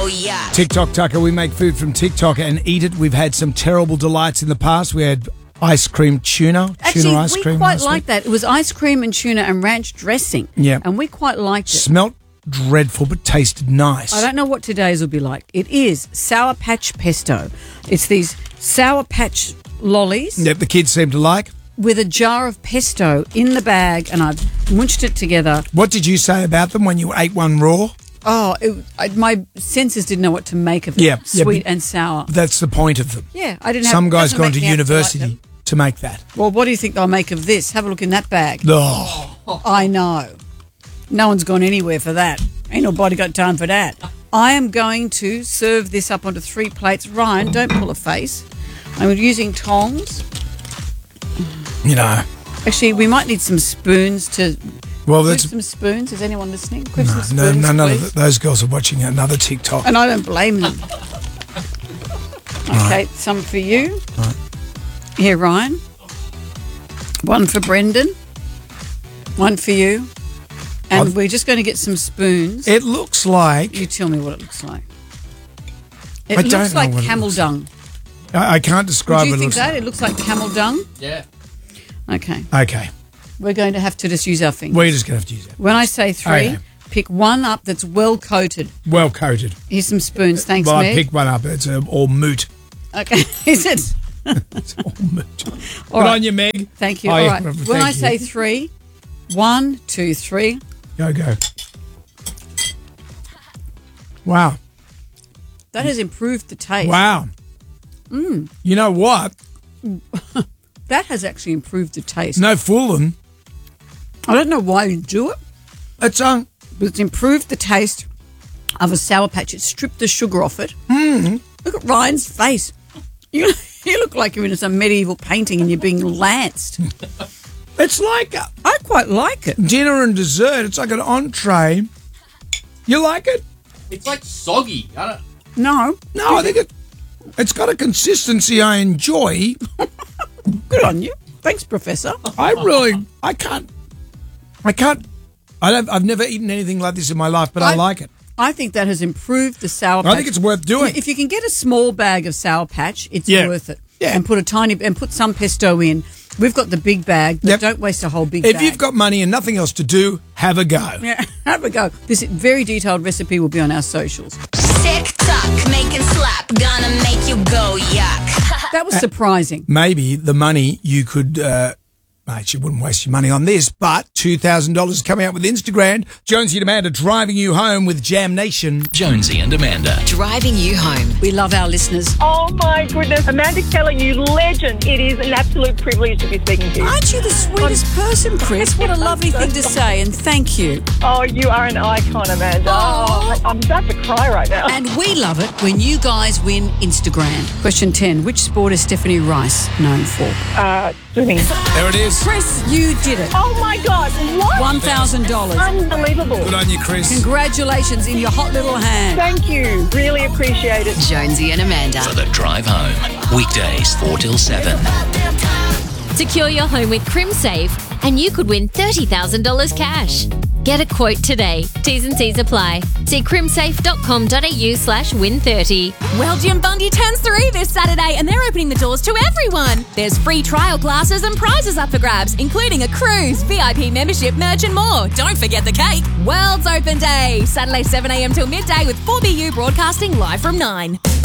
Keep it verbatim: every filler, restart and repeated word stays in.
Oh, yeah. TikTok Tucker, we make food from TikTok and eat it. We've had some terrible delights in the past. We had ice cream tuna, Actually, tuna ice we cream. quite last liked week. that. It was ice cream and tuna and ranch dressing. Yeah. And we quite liked it. Smelt dreadful, but tasted nice. I don't know what today's will be like. It is Sour Patch Pesto. It's these Sour Patch lollies Yep, the kids seem to like. with a jar of pesto in the bag, and I've munched it together. What did you say about them when you ate one raw? Oh, it, I, my senses didn't know what to make of it. Yeah, yeah, Sweet but- and sour. That's the point of them. Yeah, I didn't have... Some guys doesn't gone make to me have like university them. to make that. Well, what do you think they'll make of this? Have a look in that bag. Oh, I know. No one's gone anywhere for that. Ain't nobody got time for that. I am going to serve this up onto three plates. Ryan, don't pull a face. I'm using tongs. you know. Actually, we might need some spoons to... Well, Crib that's some spoons. Is anyone listening? Crib some no, spoons, no, none please. of those girls are watching another TikTok. And I don't blame them. Okay, some for you. Right. Here, Ryan. One for Brendan. One for you. And I've- we're just going to get some spoons. It looks like You tell me what it looks like. It I looks don't know like what it camel looks dung. I, I can't describe Do you what it think looks that? It looks like camel dung? Yeah. Okay. like. Okay, We're going to have to just use our fingers. we're just going to have to use it. When I say three, Okay. pick one up that's well coated. Well coated. Here's some spoons. Thanks, Well, I Meg. picked one up. It's uh, all moot. Okay. Is it? It's all moot. All Good right. on you, Meg. Thank you. Oh, All yeah, right. thank When I you. say three, one, two, three. Go, go. Wow. That has improved the taste. Wow. Mm. You know what? That has actually improved the taste. No fooling. I don't know why you do it, It's um, but it's improved the taste of a Sour Patch. It's stripped the sugar off it. Mm. Look at Ryan's face. You, you look like you're in some medieval painting and you're being lanced. it's like a I quite like it. dinner and dessert. It's like an entree. You like it? It's like soggy. I don't. No, No, I think it. It's got a consistency I enjoy. good on you. Thanks, Professor. I really, I can't, I can't. I don't. I've never eaten anything like this in my life, but I, I- like it. I think that has improved the Sour Patch. I think it's worth doing. If you can get a small bag of Sour Patch, it's Yeah. worth it. Yeah. And put a tiny and put some pesto in. We've got the big bag, but Yep. don't waste a whole big If bag. you've got money and nothing else to do, have a go. Yeah, have a go. This very detailed recipe will be on our socials. TikTok, making slap, gonna make you go yuck. That was surprising. Maybe the money you could. Uh, Mate, you wouldn't waste your money on this, but two thousand dollars is coming out with Instagram. Jonesy and Amanda driving you home with Jam Nation. Jonesy and Amanda. Driving you home. We love our listeners. Oh my goodness, Amanda Keller, you legend. It is an absolute privilege to be speaking to you. Aren't you the sweetest person, Chris? What a lovely thing to say, and thank you. Oh, you are an icon, Amanda. Oh. Oh, I'm about to cry right now. And we love it when you guys win Instagram. Question ten. Which sport is Stephanie Rice known for? Uh, swimming. There it is. Chris, you did it. Oh my God, what? one thousand dollars. Unbelievable. Good on you, Chris. Congratulations in your hot little hand. Thank you. Really appreciate it. Jonesy and Amanda. For the drive home. Weekdays four till seven. Secure your home with CrimSafe and you could win thirty thousand dollars cash. Get a quote today. T's and C's apply. See crimsafe.com.au slash win 30. Well, Jim Bundy turns three this Saturday and they're opening the doors to everyone. There's free trial classes and prizes up for grabs, including a cruise, V I P membership, merch and more. Don't forget the cake. World's Open Day. Saturday seven a.m. till midday with four B U broadcasting live from nine.